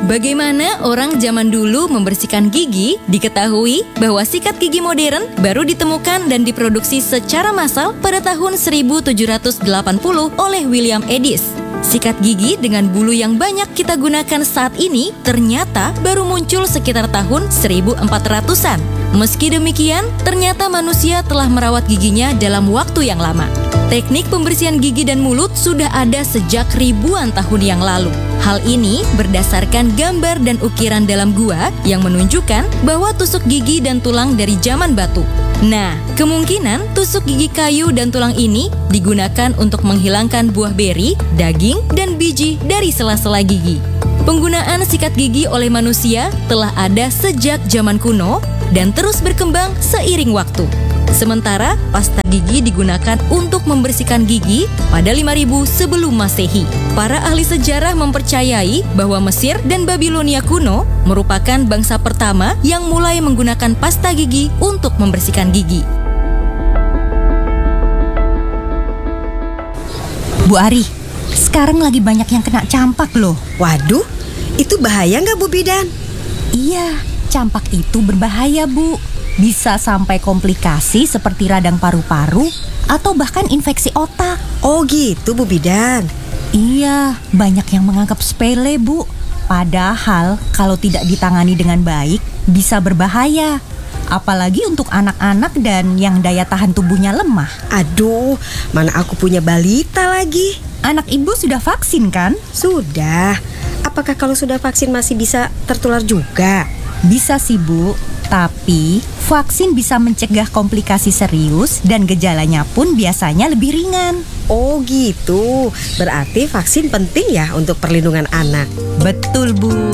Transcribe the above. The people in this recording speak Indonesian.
Bagaimana orang zaman dulu membersihkan gigi? Diketahui bahwa sikat gigi modern baru ditemukan dan diproduksi secara massal pada tahun 1780 oleh William Edis. Sikat gigi dengan bulu yang banyak kita gunakan saat ini ternyata baru muncul sekitar tahun 1400-an. Meski demikian, ternyata manusia telah merawat giginya dalam waktu yang lama. Teknik pembersihan gigi dan mulut sudah ada sejak ribuan tahun yang lalu. Hal ini berdasarkan gambar dan ukiran dalam gua yang menunjukkan bahwa tusuk gigi dan tulang dari zaman batu. Nah, kemungkinan tusuk gigi kayu dan tulang ini digunakan untuk menghilangkan buah beri, daging, dan biji dari sela-sela gigi. Penggunaan sikat gigi oleh manusia telah ada sejak zaman kuno dan terus berkembang seiring waktu. Sementara pasta gigi digunakan untuk membersihkan gigi pada 5000 sebelum Masehi. Para ahli sejarah mempercayai bahwa Mesir dan Babilonia kuno merupakan bangsa pertama yang mulai menggunakan pasta gigi untuk membersihkan gigi. Bu Ari, sekarang lagi banyak yang kena campak loh. Waduh, itu bahaya nggak Bu Bidan? Iya, campak itu berbahaya Bu. Bisa sampai komplikasi seperti radang paru-paru atau bahkan infeksi otak. Oh gitu Bu Bidan. Iya, banyak yang menganggap sepele Bu. Padahal kalau tidak ditangani dengan baik bisa berbahaya. Apalagi untuk anak-anak dan yang daya tahan tubuhnya lemah. Aduh, mana aku punya balita lagi. Anak ibu sudah vaksin kan? Sudah. Apakah kalau sudah vaksin masih bisa tertular juga? Bisa sih Bu, tapi vaksin bisa mencegah komplikasi serius dan gejalanya pun biasanya lebih ringan. Oh gitu, berarti vaksin penting ya untuk perlindungan anak. Betul Bu.